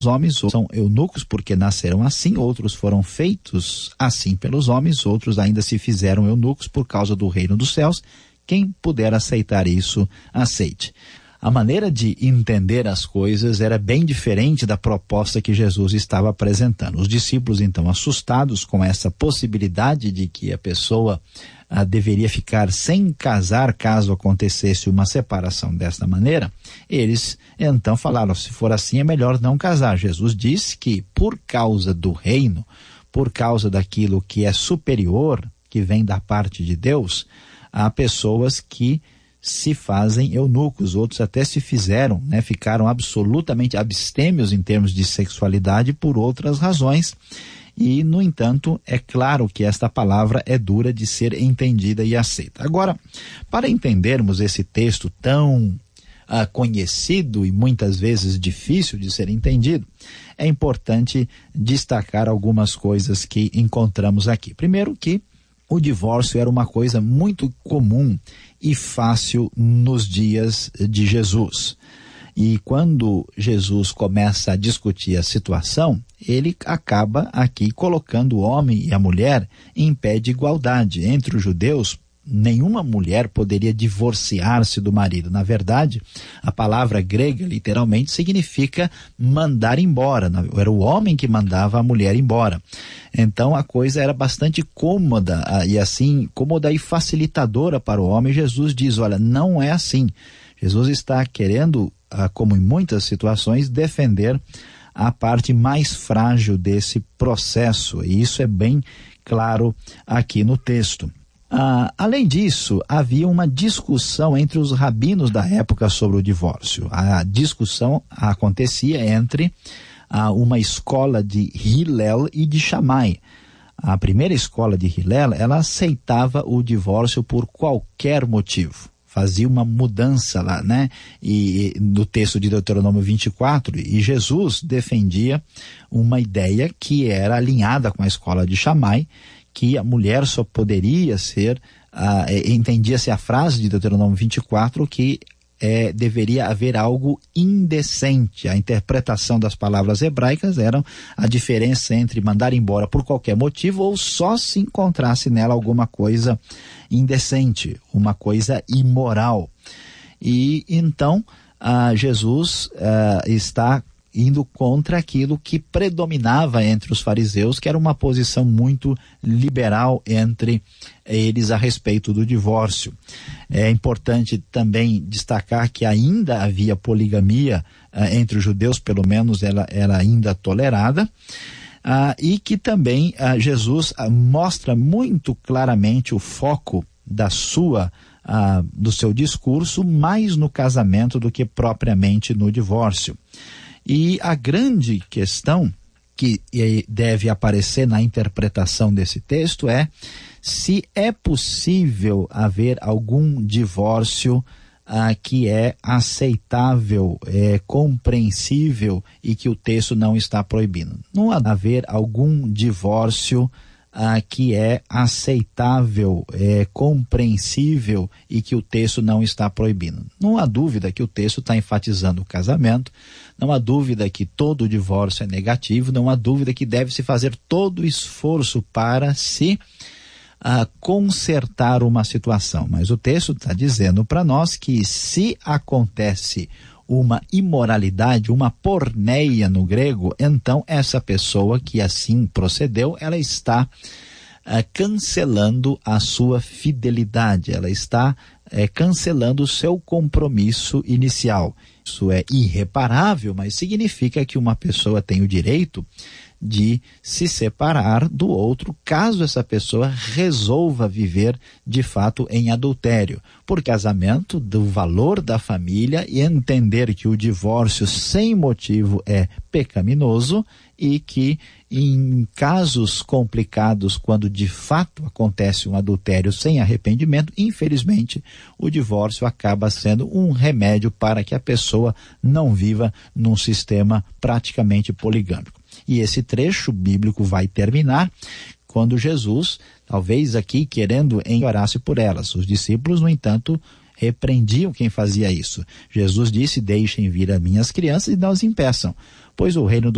homens são eunucos porque nasceram assim, outros foram feitos assim pelos homens, outros ainda se fizeram eunucos por causa do reino dos céus. Quem puder aceitar isso, aceite. A maneira de entender as coisas era bem diferente da proposta que Jesus estava apresentando. Os discípulos, então, assustados com essa possibilidade de que a pessoa deveria ficar sem casar caso acontecesse uma separação desta maneira, eles então falaram, se for assim é melhor não casar. Jesus disse que por causa do reino, por causa daquilo que é superior, que vem da parte de Deus, há pessoas que se fazem eunucos, outros até se fizeram, ficaram absolutamente abstêmios em termos de sexualidade por outras razões. E, no entanto, é claro que esta palavra é dura de ser entendida e aceita. Agora, para entendermos esse texto tão conhecido e muitas vezes difícil de ser entendido, é importante destacar algumas coisas que encontramos aqui. Primeiro que o divórcio era uma coisa muito comum e fácil nos dias de Jesus. E quando Jesus começa a discutir a situação, ele acaba aqui colocando o homem e a mulher em pé de igualdade. Entre os judeus, nenhuma mulher poderia divorciar-se do marido. Na verdade, a palavra grega literalmente significa mandar embora. Era o homem que mandava a mulher embora. Então a coisa era bastante cômoda cômoda e facilitadora para o homem. Jesus diz, olha, não é assim. Jesus está querendo, como em muitas situações, defender a parte mais frágil desse processo. E isso é bem claro aqui no texto. Além disso, havia uma discussão entre os rabinos da época sobre o divórcio. A discussão acontecia entre uma escola de Hillel e de Shammai. A primeira escola de Hillel, ela aceitava o divórcio por qualquer motivo. Fazia uma mudança lá, E no texto de Deuteronômio 24, e Jesus defendia uma ideia que era alinhada com a escola de Shammai, que a mulher só poderia ser, entendia-se a frase de Deuteronômio 24, que deveria haver algo indecente. A interpretação das palavras hebraicas era a diferença entre mandar embora por qualquer motivo ou só se encontrasse nela alguma coisa indecente, uma coisa imoral. E então Jesus está indo contra aquilo que predominava entre os fariseus, que era uma posição muito liberal entre eles a respeito do divórcio. É importante também destacar que ainda havia poligamia entre os judeus, pelo menos ela era ainda tolerada, e que também Jesus mostra muito claramente o foco do seu discurso mais no casamento do que propriamente no divórcio. E a grande questão que deve aparecer na interpretação desse texto é se é possível haver algum divórcio que é aceitável, compreensível e que o texto não está proibindo. Não há haver algum divórcio que é aceitável, compreensível e que o texto não está proibindo. Não há dúvida que o texto está enfatizando o casamento, não há dúvida que todo divórcio é negativo, não há dúvida que deve-se fazer todo o esforço para se consertar uma situação. Mas o texto está dizendo para nós que se acontece uma imoralidade, uma porneia no grego, então essa pessoa que assim procedeu, ela está cancelando a sua fidelidade, ela está cancelando o seu compromisso inicial. Isso é irreparável, mas significa que uma pessoa tem o direito de se separar do outro, caso essa pessoa resolva viver de fato em adultério. Por casamento, do valor da família e entender que o divórcio sem motivo é pecaminoso e que em casos complicados, quando de fato acontece um adultério sem arrependimento, infelizmente o divórcio acaba sendo um remédio para que a pessoa não viva num sistema praticamente poligâmico. E esse trecho bíblico vai terminar quando Jesus, talvez aqui querendo orasse por elas. Os discípulos, no entanto, repreendiam quem fazia isso. Jesus disse: deixem vir as minhas crianças e não as impeçam, pois o reino